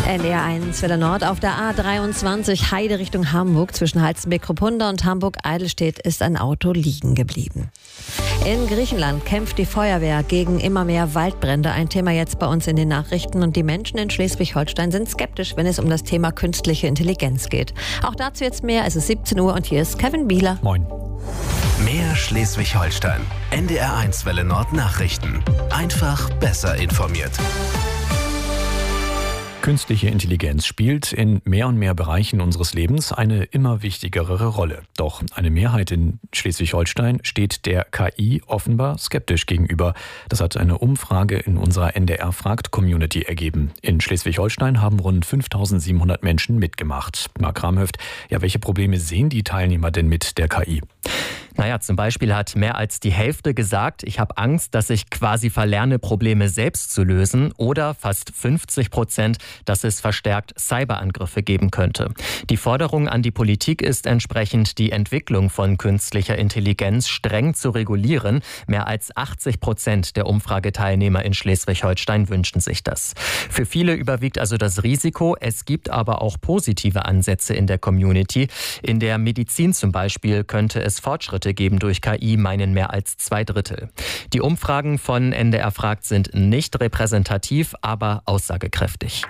NDR 1 Welle Nord auf der A23 Heide Richtung Hamburg zwischen Halstenbek-Kruppunda und Hamburg-Eidelstedt ist ein Auto liegen geblieben. In Griechenland kämpft die Feuerwehr gegen immer mehr Waldbrände. Ein Thema jetzt bei uns in den Nachrichten. Und die Menschen in Schleswig-Holstein sind skeptisch, wenn es um das Thema künstliche Intelligenz geht. Auch dazu jetzt mehr. Es ist 17 Uhr und hier ist Kevin Bieler. Moin. Mehr Schleswig-Holstein. NDR 1 Welle Nord Nachrichten. Einfach besser informiert. Künstliche Intelligenz spielt in mehr und mehr Bereichen unseres Lebens eine immer wichtigere Rolle. Doch eine Mehrheit in Schleswig-Holstein steht der KI offenbar skeptisch gegenüber. Das hat eine Umfrage in unserer NDR-Fragt-Community ergeben. In Schleswig-Holstein haben rund 5.700 Menschen mitgemacht. Marc Ramhöft, welche Probleme sehen die Teilnehmer denn mit der KI? Zum Beispiel hat mehr als die Hälfte gesagt, ich habe Angst, dass ich quasi verlerne, Probleme selbst zu lösen, oder fast 50%, dass es verstärkt Cyberangriffe geben könnte. Die Forderung an die Politik ist entsprechend, die Entwicklung von künstlicher Intelligenz streng zu regulieren. Mehr als 80% der Umfrageteilnehmer in Schleswig-Holstein wünschen sich das. Für viele überwiegt also das Risiko. Es gibt aber auch positive Ansätze in der Community. In der Medizin zum Beispiel könnte es Fortschritte geben durch KI, meinen mehr als 2/3. Die Umfragen von NDR Fragt sind nicht repräsentativ, aber aussagekräftig.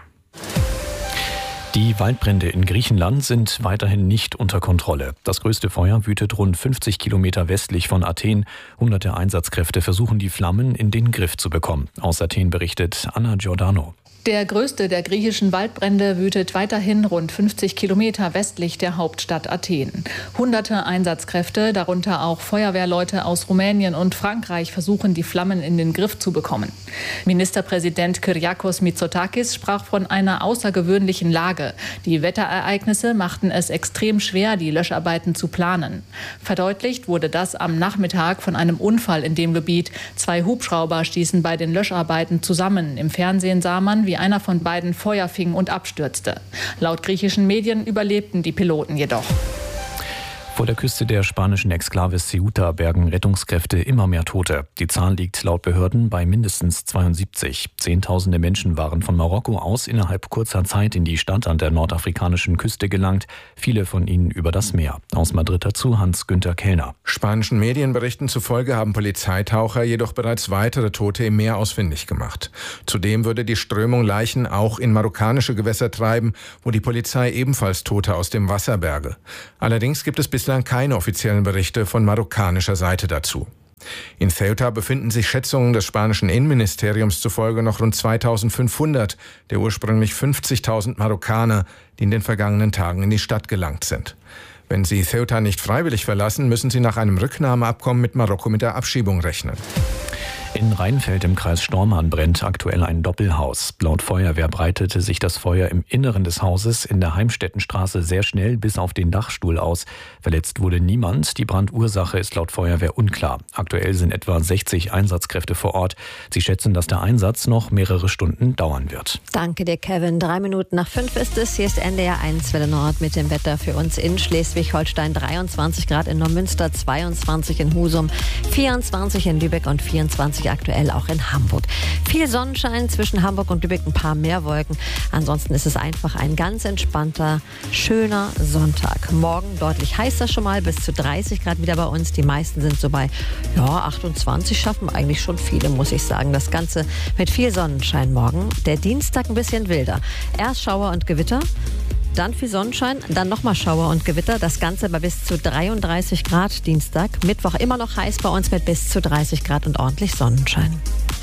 Die Waldbrände in Griechenland sind weiterhin nicht unter Kontrolle. Das größte Feuer wütet rund 50 Kilometer westlich von Athen. Hunderte Einsatzkräfte versuchen, die Flammen in den Griff zu bekommen. Aus Athen berichtet Anna Giordano. Der größte der griechischen Waldbrände wütet weiterhin rund 50 Kilometer westlich der Hauptstadt Athen. Hunderte Einsatzkräfte, darunter auch Feuerwehrleute aus Rumänien und Frankreich, versuchen, die Flammen in den Griff zu bekommen. Ministerpräsident Kyriakos Mitsotakis sprach von einer außergewöhnlichen Lage. Die Wetterereignisse machten es extrem schwer, die Löscharbeiten zu planen. Verdeutlicht wurde das am Nachmittag von einem Unfall in dem Gebiet. 2 Hubschrauber stießen bei den Löscharbeiten zusammen. Im Fernsehen sah man, wie einer von beiden Feuer fing und abstürzte. Laut griechischen Medien überlebten die Piloten jedoch. Vor der Küste der spanischen Exklave Ceuta bergen Rettungskräfte immer mehr Tote. Die Zahl liegt laut Behörden bei mindestens 72. Zehntausende Menschen waren von Marokko aus innerhalb kurzer Zeit in die Stadt an der nordafrikanischen Küste gelangt. Viele von ihnen über das Meer. Aus Madrid dazu Hans-Günther Kellner. Spanischen Medienberichten zufolge haben Polizeitaucher jedoch bereits weitere Tote im Meer ausfindig gemacht. Zudem würde die Strömung Leichen auch in marokkanische Gewässer treiben, wo die Polizei ebenfalls Tote aus dem Wasser berge. Allerdings gibt es bislang keine offiziellen Berichte von marokkanischer Seite dazu. In Ceuta befinden sich Schätzungen des spanischen Innenministeriums zufolge noch rund 2.500 der ursprünglich 50.000 Marokkaner, die in den vergangenen Tagen in die Stadt gelangt sind. Wenn sie Ceuta nicht freiwillig verlassen, müssen sie nach einem Rücknahmeabkommen mit Marokko mit der Abschiebung rechnen. In Rheinfeld im Kreis Stormarn brennt aktuell ein Doppelhaus. Laut Feuerwehr breitete sich das Feuer im Inneren des Hauses in der Heimstettenstraße sehr schnell bis auf den Dachstuhl aus. Verletzt wurde niemand. Die Brandursache ist laut Feuerwehr unklar. Aktuell sind etwa 60 Einsatzkräfte vor Ort. Sie schätzen, dass der Einsatz noch mehrere Stunden dauern wird. Danke dir, Kevin. 3:03 ist es. Hier ist NDR 1 Welle Nord mit dem Wetter für uns in Schleswig-Holstein. 23 Grad in Neumünster, 22 in Husum, 24 in Lübeck und 24 aktuell auch in Hamburg. Viel Sonnenschein, zwischen Hamburg und Lübeck ein paar mehr Wolken. Ansonsten ist es einfach ein ganz entspannter, schöner Sonntag. Morgen deutlich heißer schon mal, bis zu 30 Grad wieder bei uns. Die meisten sind so bei 28, schaffen eigentlich schon viele, muss ich sagen. Das Ganze mit viel Sonnenschein morgen. Der Dienstag ein bisschen wilder. Erst Schauer und Gewitter. Dann viel Sonnenschein, dann nochmal Schauer und Gewitter. Das Ganze bei bis zu 33 Grad Dienstag. Mittwoch immer noch heiß bei uns mit bis zu 30 Grad und ordentlich Sonnenschein.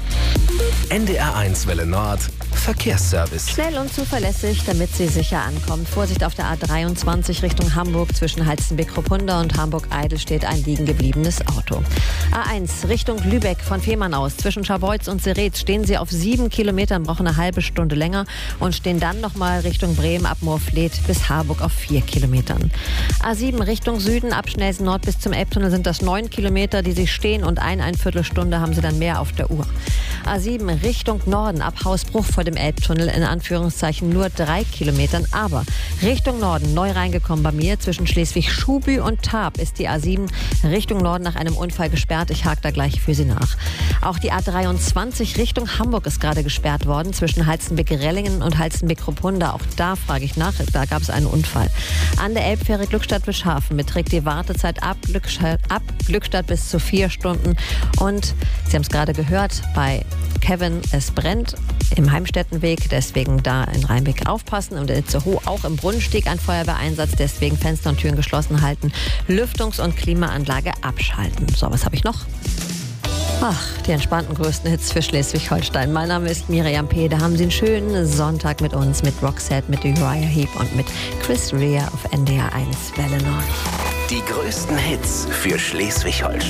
NDR 1 Welle Nord Verkehrsservice. Schnell und zuverlässig, damit Sie sicher ankommen. Vorsicht auf der A23 Richtung Hamburg zwischen Halstenbek-Kruppunda und Hamburg-Eidelstedt ein liegen gebliebenes Auto. A1 Richtung Lübeck von Fehmarn aus zwischen Scharbeutz und Seretz stehen Sie auf 7 Kilometern, brauchen eine halbe Stunde länger und stehen dann nochmal Richtung Bremen ab Moorfleet bis Harburg auf 4 Kilometern. A7 Richtung Süden ab Schnelsen Nord bis zum Elbtunnel sind das 9 Kilometer, die Sie stehen und 1,25 Stunde haben Sie dann mehr auf der Uhr. A7 Richtung Norden ab Hausbruch vor dem Elbtunnel in Anführungszeichen nur 3 Kilometern. Aber Richtung Norden neu reingekommen bei mir zwischen Schleswig-Schubü und Tarp ist die A7 Richtung Norden nach einem Unfall gesperrt. Ich hake da gleich für Sie nach. Auch die A23 Richtung Hamburg ist gerade gesperrt worden zwischen Halstenbek-Rellingen und Halstenbek-Kruppunda. Auch da frage ich nach, da gab es einen Unfall. An der Elbfähre Glückstadt-Bischhafen beträgt die Wartezeit ab Glückstadt bis zu 4 Stunden. Und Sie haben es gerade gehört, bei Kevin, es brennt im Heimstättenweg, deswegen da in Rheinbeck aufpassen. Und in Itzehoe auch im Brunnensteg ein Feuerwehreinsatz, deswegen Fenster und Türen geschlossen halten, Lüftungs- und Klimaanlage abschalten. So, was habe ich noch? Ach, die entspannten größten Hits für Schleswig-Holstein. Mein Name ist Miriam P. Da haben Sie einen schönen Sonntag mit uns, mit Roxette, mit Uriah Heep und mit Chris Rea auf NDR 1 Welle Nord. Die größten Hits für Schleswig-Holstein.